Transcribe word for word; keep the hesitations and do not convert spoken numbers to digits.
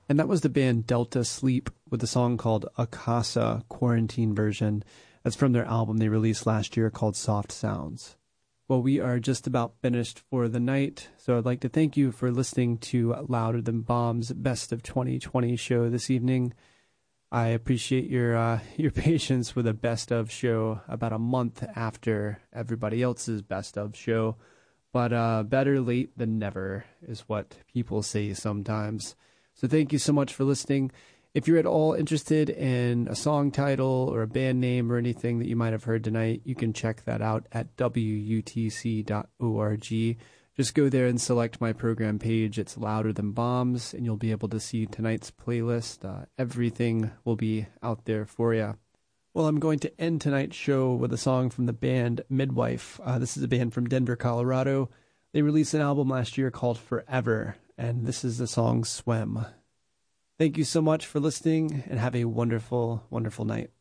And that was the band Delta Sleep with a song called Akasa Quarantine Version. That's from their album they released last year called Soft Sounds. Well, we are just about finished for the night, so I'd like to thank you for listening to Louder Than Bombs Best of twenty twenty show this evening. I appreciate your uh, your patience with a Best of show about a month after everybody else's Best of show, but uh, better late than never is what people say sometimes. So thank you so much for listening. If you're at all interested in a song title or a band name or anything that you might have heard tonight, you can check that out at W U T C dot org. Just go there and select my program page. It's Louder Than Bombs, and you'll be able to see tonight's playlist. Uh, everything will be out there for you. Well, I'm going to end tonight's show with a song from the band Midwife. Uh, this is a band from Denver, Colorado. They released an album last year called Forever, and this is the song Swim. Thank you so much for listening, and have a wonderful, wonderful night.